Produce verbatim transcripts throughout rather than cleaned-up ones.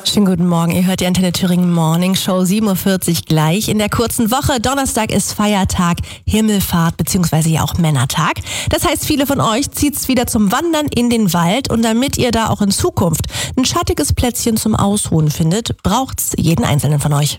Schönen guten Morgen, ihr hört die Antenne Thüringen Morning Show, sieben Uhr vierzig gleich. In der kurzen Woche, Donnerstag ist Feiertag, Himmelfahrt bzw. ja auch Männertag. Das heißt, viele von euch zieht's wieder zum Wandern in den Wald und damit ihr da auch in Zukunft ein schattiges Plätzchen zum Ausruhen findet, braucht's jeden Einzelnen von euch.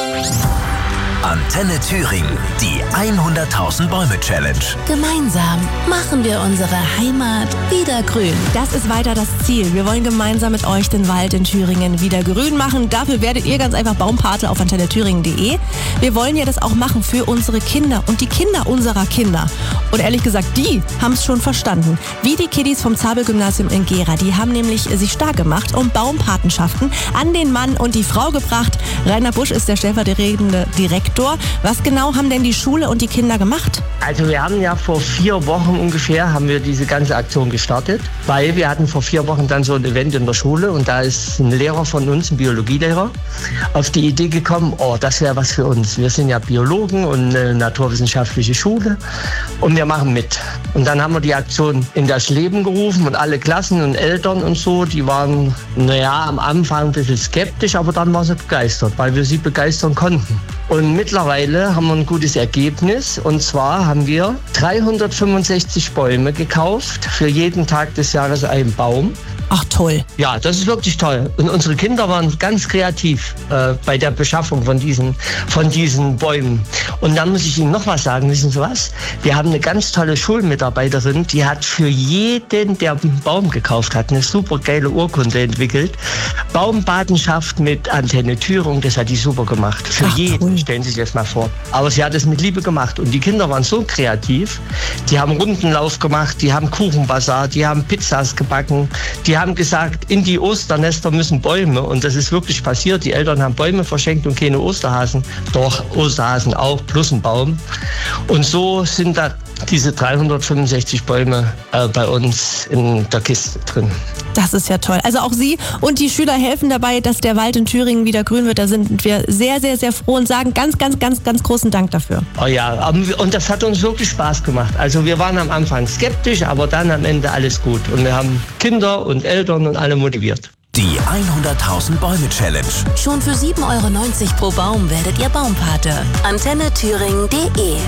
Antenne Thüringen, die hunderttausend Bäume Challenge. Gemeinsam machen wir unsere Heimat wieder grün. Das ist weiter das Ziel. Wir wollen gemeinsam mit euch den Wald in Thüringen wieder grün machen. Dafür werdet ihr ganz einfach Baumpate auf antenne thüringen punkt de. Wir wollen ja das auch machen für unsere Kinder und die Kinder unserer Kinder. Und ehrlich gesagt, die haben es schon verstanden. Wie die Kiddies vom Zabel-Gymnasium in Gera. Die haben nämlich sich stark gemacht und Baumpatenschaften an den Mann und die Frau gebracht. Rainer Busch ist der stellvertretende Direktor. Was genau haben denn die Schule und die Kinder gemacht? Also wir haben ja vor vier Wochen ungefähr haben wir diese ganze Aktion gestartet, weil wir hatten vor vier Wochen dann so ein Event in der Schule und da ist ein Lehrer von uns, ein Biologielehrer, auf die Idee gekommen, oh, das wäre was für uns. Wir sind ja Biologen und eine naturwissenschaftliche Schule und wir machen mit. Und dann haben wir die Aktion in das Leben gerufen und alle Klassen und Eltern und so, die waren, naja, am Anfang ein bisschen skeptisch, aber dann waren sie begeistert, weil wir sie begeistern konnten. Und mittlerweile haben wir ein gutes Ergebnis und zwar haben wir dreihundertfünfundsechzig Bäume gekauft, für jeden Tag des Jahres einen Baum. Ach toll. Ja, das ist wirklich toll. Und unsere Kinder waren ganz kreativ äh, bei der Beschaffung von diesen, von diesen Bäumen. Und dann muss ich Ihnen noch was sagen, wissen Sie was? Wir haben eine ganz tolle Schulmitarbeiterin, die hat für jeden, der einen Baum gekauft hat, eine super geile Urkunde entwickelt. Baumpatenschaft mit Antenne Thüringen, das hat die super gemacht. Für Ach, jeden, cool. Stellen Sie sich das mal vor. Aber sie hat es mit Liebe gemacht. Und die Kinder waren so kreativ. Die haben Rundenlauf gemacht, die haben Kuchenbazar, die haben Pizzas gebacken, die haben gesagt, in die Osternester müssen Bäume. Und das ist wirklich passiert. Die Eltern haben Bäume verschenkt und keine Osterhasen. Doch, Osterhasen auch, plus ein Baum. Und so sind da diese dreihundertfünfundsechzig Bäume äh, bei uns in der Kiste drin. Das ist ja toll. Also auch Sie und die Schüler helfen dabei, dass der Wald in Thüringen wieder grün wird. Da sind wir sehr, sehr, sehr froh und sagen ganz, ganz, ganz, ganz großen Dank dafür. Oh ja, und das hat uns wirklich Spaß gemacht. Also wir waren am Anfang skeptisch, aber dann am Ende alles gut. Und wir haben Kinder und Eltern und alle motiviert. Die hunderttausend Bäume Challenge. Schon für sieben Euro neunzig pro Baum werdet ihr Baumpate. antenne thüringen punkt de.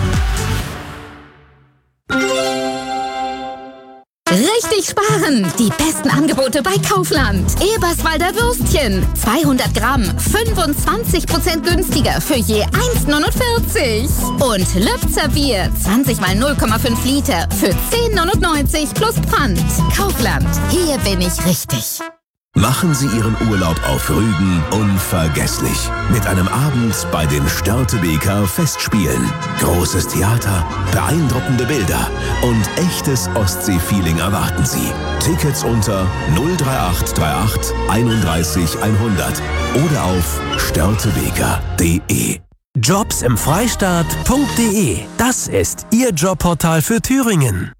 Richtig sparen! Die besten Angebote bei Kaufland. Eberswalder Würstchen. zweihundert Gramm, fünfundzwanzig Prozent günstiger für je eins neunundvierzig. Und Löbzer Bier, zwanzig mal null Komma fünf Liter für zehn neunundneunzig plus Pfand. Kaufland, hier bin ich richtig. Machen Sie Ihren Urlaub auf Rügen unvergesslich. Mit einem Abend bei den Störtebeker Festspielen. Großes Theater, beeindruckende Bilder und echtes Ostsee-Feeling erwarten Sie. Tickets unter null drei acht drei acht einunddreißig hundert oder auf störtebeker punkt de. Jobs im Freistaat punkt de. Das ist Ihr Jobportal für Thüringen.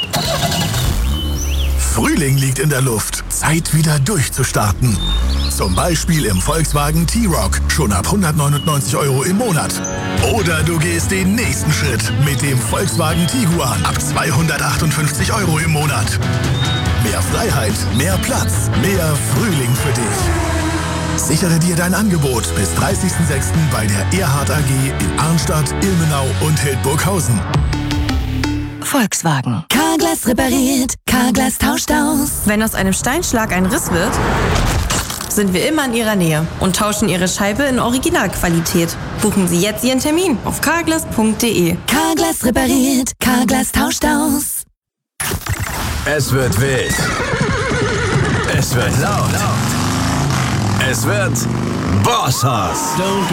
Frühling liegt in der Luft. Zeit wieder durchzustarten. Zum Beispiel im Volkswagen T-Roc. Schon ab hundertneunundneunzig Euro im Monat. Oder du gehst den nächsten Schritt mit dem Volkswagen Tiguan ab zweihundertachtundfünfzig Euro im Monat. Mehr Freiheit, mehr Platz, mehr Frühling für dich. Sichere dir dein Angebot bis dreißigsten sechsten bei der Erhard A G in Arnstadt, Ilmenau und Hildburghausen. Volkswagen. Carglass repariert, Carglass tauscht aus. Wenn aus einem Steinschlag ein Riss wird, sind wir immer in Ihrer Nähe und tauschen Ihre Scheibe in Originalqualität. Buchen Sie jetzt Ihren Termin auf carglass punkt de. Carglass repariert, Carglass tauscht aus. Es wird wild. Es wird laut. Es wird Bosshaus.